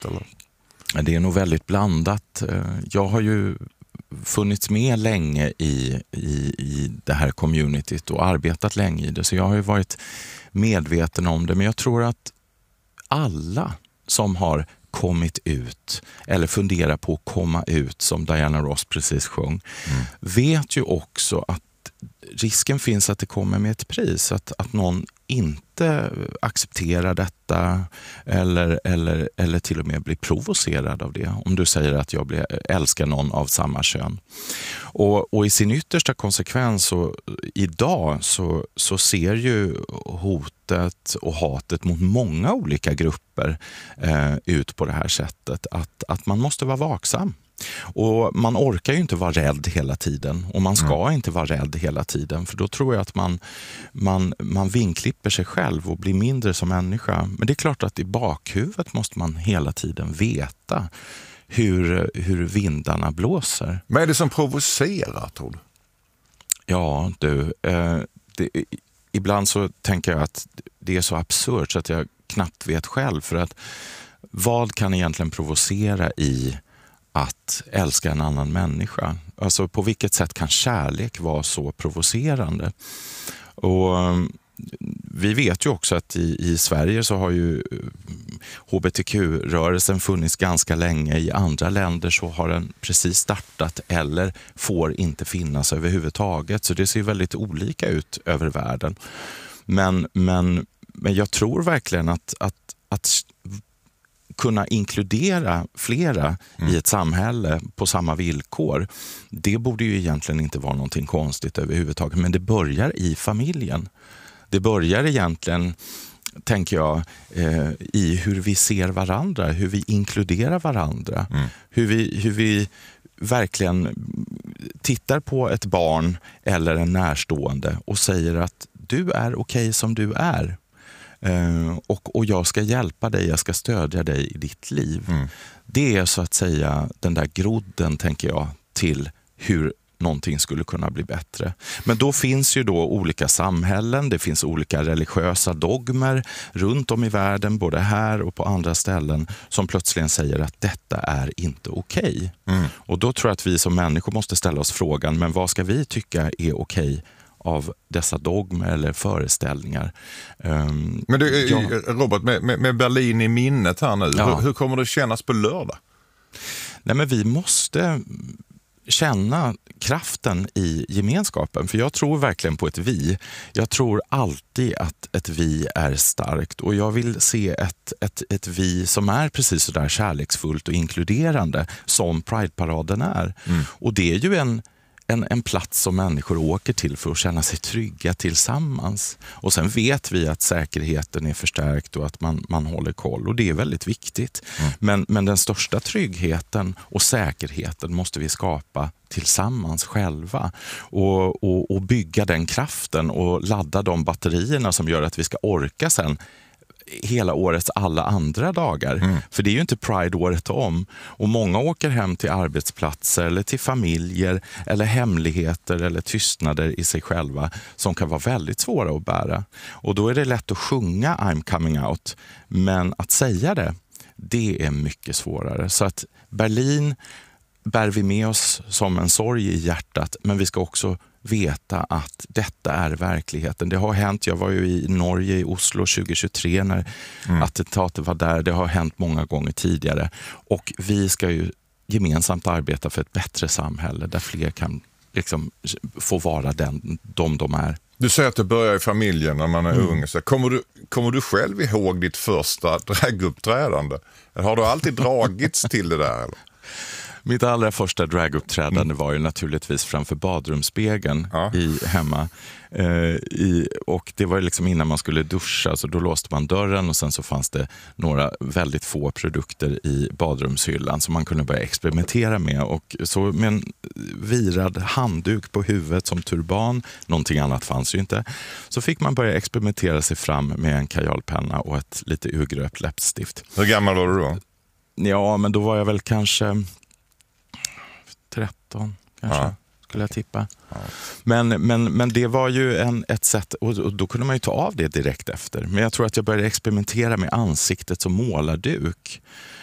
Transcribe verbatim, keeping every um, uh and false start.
Eller? Det är nog väldigt blandat. Jag har ju funnits med länge i, i, i det här communityt och arbetat länge i det. Så jag har ju varit medveten om det. Men jag tror att alla som har kommit ut eller funderar på att komma ut, som Diana Ross precis sjöng, mm. vet ju också att risken finns att det kommer med ett pris. Att, att någon inte accepterar detta eller, eller, eller till och med blir provocerad av det. Om du säger att jag blir, älskar någon av samma kön. Och, och i sin yttersta konsekvens så, idag så, så ser ju hotet och hatet mot många olika grupper eh, ut på det här sättet. Att, att man måste vara vaksam. Och man orkar ju inte vara rädd hela tiden och man ska mm. inte vara rädd hela tiden, för då tror jag att man, man, man vinklipper sig själv och blir mindre som människa. Men det är klart att i bakhuvudet måste man hela tiden veta hur, hur vindarna blåser. Vad är det som provocerar, tror du? Ja, du, eh, det, ibland så tänker jag att det är så absurt så att jag knappt vet själv, för att vad kan egentligen provocera i att älska en annan människa? Alltså på vilket sätt kan kärlek vara så provocerande? Och vi vet ju också att i, i Sverige så har ju H B T Q-rörelsen funnits ganska länge. I andra länder så har den precis startat eller får inte finnas överhuvudtaget. Så det ser väldigt olika ut över världen. Men, men, men jag tror verkligen att, att, att kunna inkludera flera mm. i ett samhälle på samma villkor, det borde ju egentligen inte vara någonting konstigt överhuvudtaget. Men det börjar i familjen. Det börjar egentligen, tänker jag, eh, i hur vi ser varandra, hur vi inkluderar varandra. Mm. Hur vi, hur vi verkligen tittar på ett barn eller en närstående och säger att du är okej som du är. Uh, och, och jag ska hjälpa dig, jag ska stödja dig i ditt liv. Mm. Det är så att säga den där grodden, tänker jag, till hur någonting skulle kunna bli bättre. Men då finns ju då olika samhällen, det finns olika religiösa dogmer runt om i världen, både här och på andra ställen, som plötsligt säger att detta är inte okej. Mm. Och då tror jag att vi som människor måste ställa oss frågan, men vad ska vi tycka är okej av dessa dogmer eller föreställningar? Um, Men du, ja. Robert, med, med Berlin i minnet här nu, ja. hur, hur kommer det kännas på lördag? Nej, men vi måste känna kraften i gemenskapen, för jag tror verkligen på ett vi. Jag tror alltid att ett vi är starkt, och jag vill se ett, ett, ett vi som är precis så där kärleksfullt och inkluderande som Pride-paraden är. Mm. Och det är ju en En, en plats som människor åker till för att känna sig trygga tillsammans. Och sen vet vi att säkerheten är förstärkt och att man, man håller koll. Och det är väldigt viktigt. Mm. Men, men den största tryggheten och säkerheten måste vi skapa tillsammans själva. Och, och, och bygga den kraften och ladda de batterierna som gör att vi ska orka sen hela årets alla andra dagar. Mm. För det är ju inte Pride-året om. Och många åker hem till arbetsplatser eller till familjer eller hemligheter eller tystnader i sig själva som kan vara väldigt svåra att bära. Och då är det lätt att sjunga I'm coming out. Men att säga det, det är mycket svårare. Så att Berlin bär vi med oss som en sorg i hjärtat, men vi ska också veta att detta är verkligheten. Det har hänt, jag var ju i Norge, i Oslo tjugohundratjugotre när mm. attentatet var där. Det har hänt många gånger tidigare. Och vi ska ju gemensamt arbeta för ett bättre samhälle där fler kan liksom få vara den, de de är. Du säger att det börjar i familjen när man är mm. ung. Så kommer, du, kommer du själv ihåg ditt första draguppträdande? Har du alltid dragits till det där, eller? Mitt allra första draguppträdande mm. var ju naturligtvis framför badrumsspegeln ja. i hemma. Eh, i, och det var ju liksom innan man skulle duscha, så då låste man dörren och sen så fanns det några väldigt få produkter i badrumshyllan som man kunde börja experimentera med. Och så med en virad handduk på huvudet som turban, någonting annat fanns ju inte, så fick man börja experimentera sig fram med en kajalpenna och ett lite urgröpt läppstift. Hur gammal var du då? Ja, men då var jag väl kanske tretton kanske, ja. skulle jag tippa. Ja. Men, men, men det var ju en, ett sätt, och, och då kunde man ju ta av det direkt efter. Men jag tror att jag började experimentera med ansiktet som målarduk.